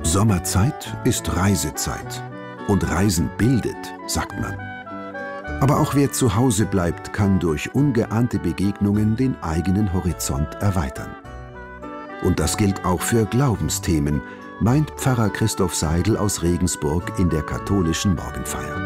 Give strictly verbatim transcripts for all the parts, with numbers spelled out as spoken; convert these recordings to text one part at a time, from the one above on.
Sommerzeit ist Reisezeit und Reisen bildet, sagt man. Aber auch wer zu Hause bleibt, kann durch ungeahnte Begegnungen den eigenen Horizont erweitern. Und das gilt auch für Glaubensthemen, meint Pfarrer Christoph Seidel aus Regensburg in der katholischen Morgenfeier.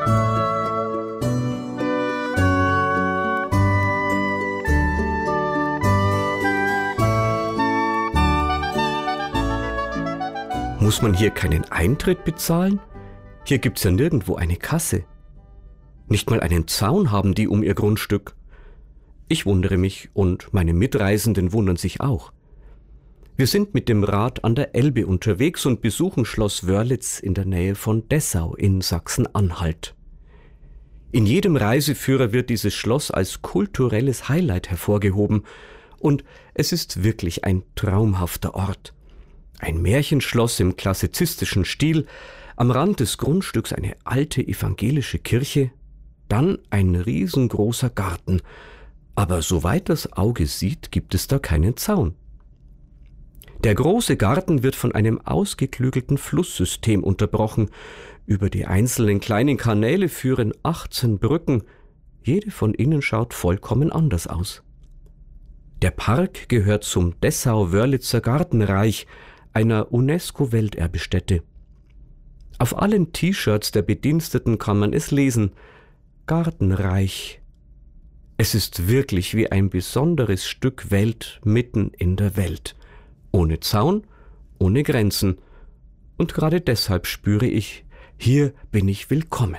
Muss man hier keinen Eintritt bezahlen? Hier gibt's ja nirgendwo eine Kasse. Nicht mal einen Zaun haben die um ihr Grundstück. Ich wundere mich und meine Mitreisenden wundern sich auch. Wir sind mit dem Rad an der Elbe unterwegs und besuchen Schloss Wörlitz in der Nähe von Dessau in Sachsen-Anhalt. In jedem Reiseführer wird dieses Schloss als kulturelles Highlight hervorgehoben und es ist wirklich ein traumhafter Ort. Ein Märchenschloss im klassizistischen Stil, am Rand des Grundstücks eine alte evangelische Kirche, dann ein riesengroßer Garten, aber soweit das Auge sieht, gibt es da keinen Zaun. Der große Garten wird von einem ausgeklügelten Flusssystem unterbrochen. Über die einzelnen kleinen Kanäle führen achtzehn Brücken, jede von ihnen schaut vollkommen anders aus. Der Park gehört zum Dessau-Wörlitzer Gartenreich, einer UNESCO-Welterbestätte. Auf allen T-Shirts der Bediensteten kann man es lesen: Gartenreich. Es ist wirklich wie ein besonderes Stück Welt mitten in der Welt. Ohne Zaun, ohne Grenzen. Und gerade deshalb spüre ich, hier bin ich willkommen.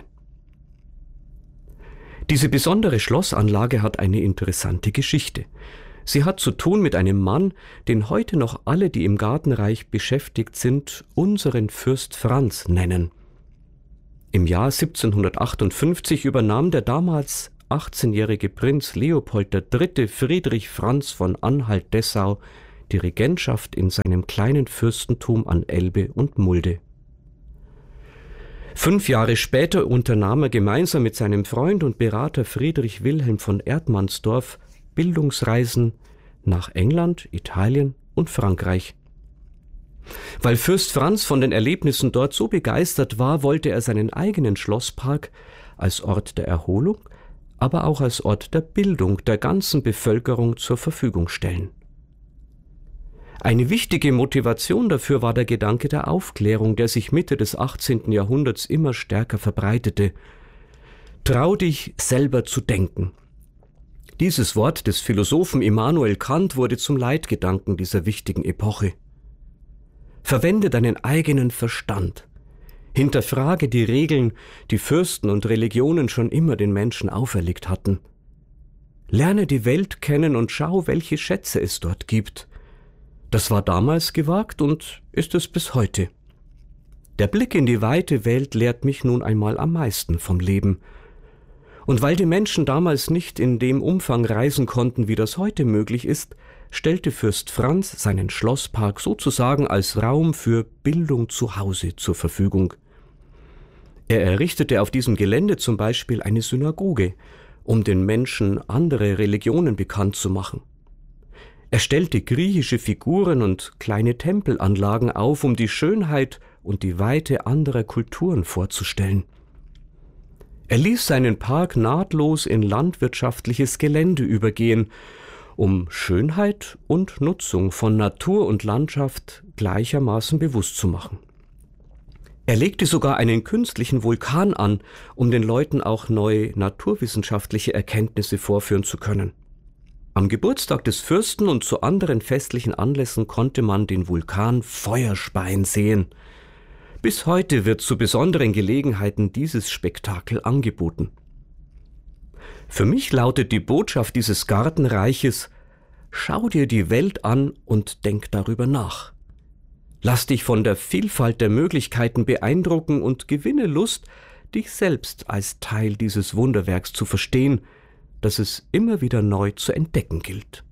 Diese besondere Schlossanlage hat eine interessante Geschichte. Sie hat zu tun mit einem Mann, den heute noch alle, die im Gartenreich beschäftigt sind, unseren Fürst Franz nennen. Im Jahr siebzehnhundertachtundfünfzig übernahm der damals achtzehnjährige Prinz Leopold der Dritte Friedrich Franz von Anhalt-Dessau die Regentschaft in seinem kleinen Fürstentum an Elbe und Mulde. Fünf Jahre später unternahm er gemeinsam mit seinem Freund und Berater Friedrich Wilhelm von Erdmannsdorf Bildungsreisen nach England, Italien und Frankreich. Weil Fürst Franz von den Erlebnissen dort so begeistert war, wollte er seinen eigenen Schlosspark als Ort der Erholung, aber auch als Ort der Bildung der ganzen Bevölkerung zur Verfügung stellen. Eine wichtige Motivation dafür war der Gedanke der Aufklärung, der sich Mitte des achtzehnten Jahrhunderts immer stärker verbreitete. Trau dich, selber zu denken. Dieses Wort des Philosophen Immanuel Kant wurde zum Leitgedanken dieser wichtigen Epoche. Verwende deinen eigenen Verstand. Hinterfrage die Regeln, die Fürsten und Religionen schon immer den Menschen auferlegt hatten. Lerne die Welt kennen und schau, welche Schätze es dort gibt. Das war damals gewagt und ist es bis heute. Der Blick in die weite Welt lehrt mich nun einmal am meisten vom Leben. Und weil die Menschen damals nicht in dem Umfang reisen konnten, wie das heute möglich ist, stellte Fürst Franz seinen Schlosspark sozusagen als Raum für Bildung zu Hause zur Verfügung. Er errichtete auf diesem Gelände zum Beispiel eine Synagoge, um den Menschen andere Religionen bekannt zu machen. Er stellte griechische Figuren und kleine Tempelanlagen auf, um die Schönheit und die Weite anderer Kulturen vorzustellen. Er ließ seinen Park nahtlos in landwirtschaftliches Gelände übergehen, um Schönheit und Nutzung von Natur und Landschaft gleichermaßen bewusst zu machen. Er legte sogar einen künstlichen Vulkan an, um den Leuten auch neue naturwissenschaftliche Erkenntnisse vorführen zu können. Am Geburtstag des Fürsten und zu anderen festlichen Anlässen konnte man den Vulkan Feuer speien sehen. Bis heute wird zu besonderen Gelegenheiten dieses Spektakel angeboten. Für mich lautet die Botschaft dieses Gartenreiches: Schau dir die Welt an und denk darüber nach. Lass dich von der Vielfalt der Möglichkeiten beeindrucken und gewinne Lust, dich selbst als Teil dieses Wunderwerks zu verstehen, das es immer wieder neu zu entdecken gilt.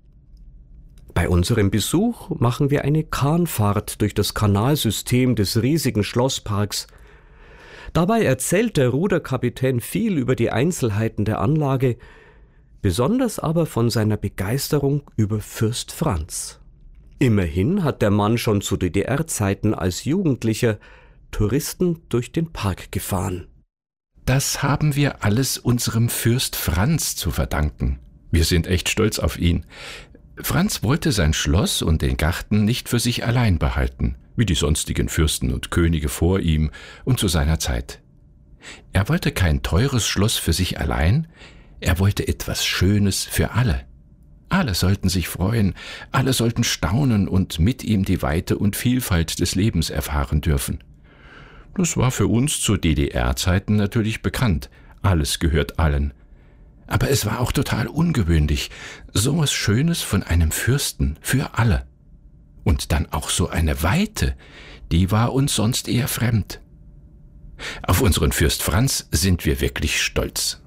Bei unserem Besuch machen wir eine Kahnfahrt durch das Kanalsystem des riesigen Schlossparks. Dabei erzählt der Ruderkapitän viel über die Einzelheiten der Anlage, besonders aber von seiner Begeisterung über Fürst Franz. Immerhin hat der Mann schon zu D D R-Zeiten als Jugendlicher Touristen durch den Park gefahren. Das haben wir alles unserem Fürst Franz zu verdanken. Wir sind echt stolz auf ihn. Franz wollte sein Schloss und den Garten nicht für sich allein behalten, wie die sonstigen Fürsten und Könige vor ihm und zu seiner Zeit. Er wollte kein teures Schloss für sich allein, er wollte etwas Schönes für alle. Alle sollten sich freuen, alle sollten staunen und mit ihm die Weite und Vielfalt des Lebens erfahren dürfen. Das war für uns zu D D R-Zeiten natürlich bekannt, alles gehört allen. Aber es war auch total ungewöhnlich, so was Schönes von einem Fürsten für alle. Und dann auch so eine Weite, die war uns sonst eher fremd. Auf unseren Fürst Franz sind wir wirklich stolz.